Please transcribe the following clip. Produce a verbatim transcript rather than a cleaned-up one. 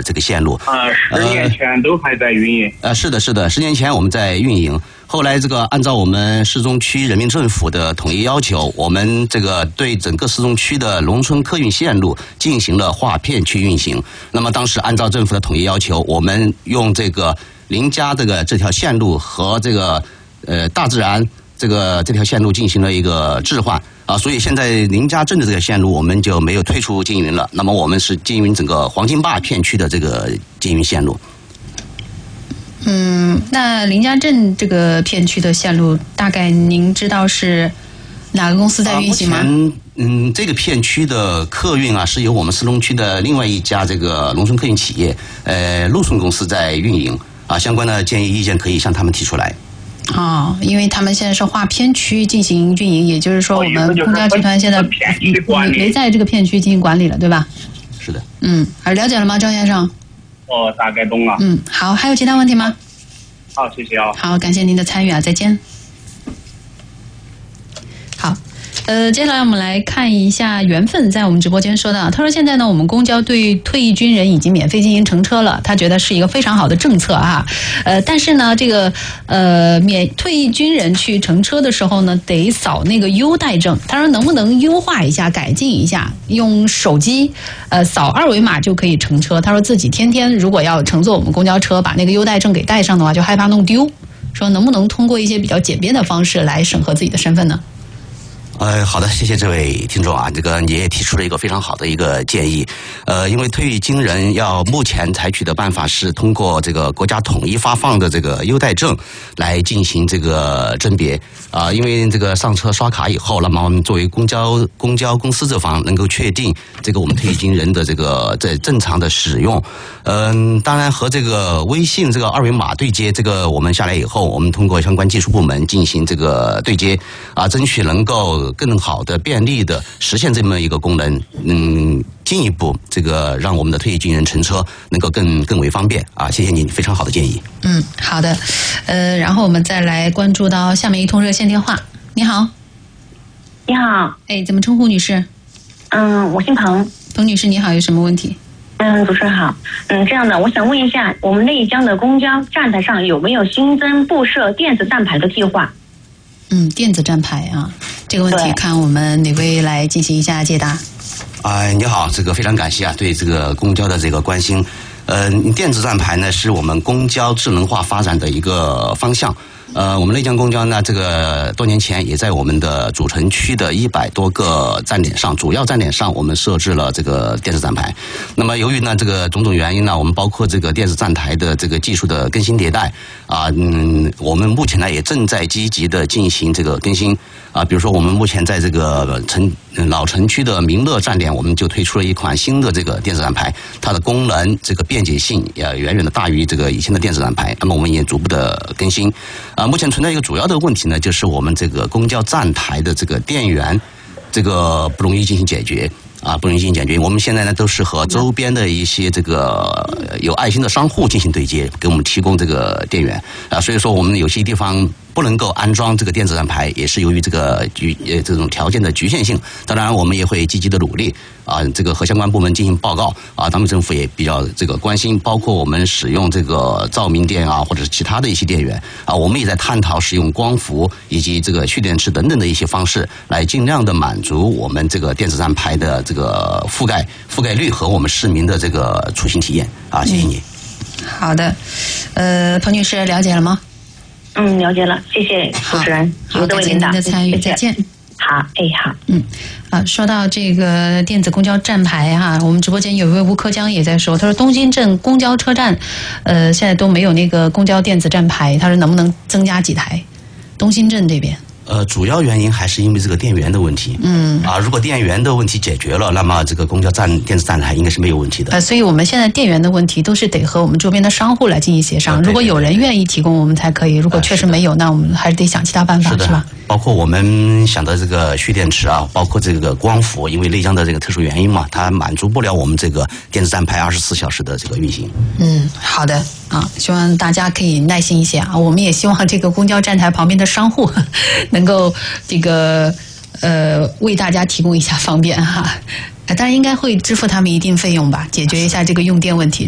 这个线路。 啊，十年前都还在运营。 呃，是的，是的，十年前我们在运营。后来这个按照我们市中区人民政府的统一要求，我们这个对整个市中区的农村客运线路进行了划片区运行。那么当时按照政府的统一要求，我们用这个林家这个这条线路和这个呃大自然这个这条线路进行了一个置换啊，所以现在林家镇的这个线路我们就没有退出经营了。那么我们是经营整个黄金坝片区的这个经营线路。 嗯，那林家镇这个片区的线路，大概您知道是哪个公司在运行吗？ 啊、目前嗯，这个片区的客运啊，是由我们市中区的另外一家这个农村客运企业，呃，陆顺公司在运营啊。相关的建议意见可以向他们提出来。 哦，因为他们现在是划片区进行运营，也就是说我们公交集团现在没没在这个片区进行管理了，对吧？ 是的。 嗯，了解了吗，赵先生？ 哦，大概懂了。 嗯，好，还有其他问题吗？ 好，谢谢啊。 好，感谢您的参与啊，再见。好。呃，接下来我们来看一下缘分在我们直播间说的，他说现在呢，我们公交对退役军人已经免费进行乘车了，他觉得是一个非常好的政策啊。呃，但是呢，这个呃免退役军人去乘车的时候呢，得扫那个优待证。他说能不能优化一下、改进一下，用手机呃扫二维码就可以乘车。他说自己天天如果要乘坐我们公交车，把那个优待证给带上的话，就害怕弄丢。说能不能通过一些比较简便的方式来审核自己的身份呢？ 呃，好的，谢谢这位听众啊，这个你也提出了一个非常好的一个建议。呃，因为退役军人要目前采取的办法是通过这个国家统一发放的这个优待证来进行这个甄别啊、呃，因为这个上车刷卡以后，那么我们作为公交公交公司这方能够确定这个我们退役军人的这个在正常的使用。嗯、呃，当然和这个微信这个二维码对接，这个我们下来以后，我们通过相关技术部门进行这个对接啊，争取能够更好的、便利的实现这么一个功能，嗯，进一步这个让我们的退役军人乘车能够更更为方便啊！谢谢您非常好的建议。 嗯，好的，呃，然后我们再来关注到下面一通热线电话。你好， 你好， 哎，怎么称呼女士？ 嗯，我姓彭。 彭女士，你好，有什么问题？ 嗯，主持人好。嗯，这样的，我想问一下，我们内江的公交站台上有没有新增布设电子站牌的计划？ 嗯，电子站牌啊，这个问题看我们哪位来进行一下解答。 哎、呃，你好，这个非常感谢啊，对这个公交的这个关心。呃，电子站牌呢是我们公交智能化发展的一个方向。呃，我们内江公交呢，这个多年前也在我们的主城区的一百多个站点上，主要站点上，我们设置了这个电子站牌。那么，由于呢这个种种原因呢，我们包括这个电子站台的这个技术的更新迭代啊，嗯，我们目前呢也正在积极的进行这个更新啊。比如说，我们目前在这个城老城区的民乐站点，我们就推出了一款新的这个电子站牌，它的功能这个便捷性也远远的大于这个以前的电子站牌。那么，我们也逐步的更新啊。目前存在一个主要的问题呢，就是我们这个公交站台的这个电源，这个不容易进行解决啊，不容易进行解决。我们现在呢都是和周边的一些这个有爱心的商户进行对接，给我们提供这个电源啊，所以说我们有些地方不能够安装这个电子站牌，也是由于这个局呃这种条件的局限性。当然，我们也会积极的努力啊，这个和相关部门进行报告啊，当地政府也比较这个关心，包括我们使用这个照明电啊，或者是其他的一些电源啊，我们也在探讨使用光伏以及这个蓄电池等等的一些方式，来尽量的满足我们这个电子站牌的这个覆盖覆盖率和我们市民的这个出行体验啊。谢谢你。 嗯、好的，呃，彭女士了解了吗？ 嗯，了解了，谢谢主持人， 好，感谢您的参与，再见。 好，哎，好， 嗯，啊，说到这个电子公交站牌哈，我们直播间有一位吴克江也在说，他说东京镇公交车站，呃，现在都没有那个公交电子站牌，他说能不能增加几台？东兴镇这边。 呃，主要原因还是因为这个电源的问题。嗯啊，如果电源的问题解决了，那么这个公交站电子站台应该是没有问题的。 呃，所以我们现在电源的问题都是得和我们周边的商户来进行协商。呃、如果有人愿意提供，我们才可以；如果确实没有，呃、那我们还是得想其他办法， 是, 是吧？ 包括我们想的这个蓄电池啊，包括这个光伏，因为内江的这个特殊原因嘛，它满足不了我们这个电子站牌二十四小时的这个运行。 嗯，好的啊，希望大家可以耐心一些啊。我们也希望这个公交站台旁边的商户能够这个呃为大家提供一下方便哈。当然应该会支付他们一定费用吧，解决一下这个用电问题。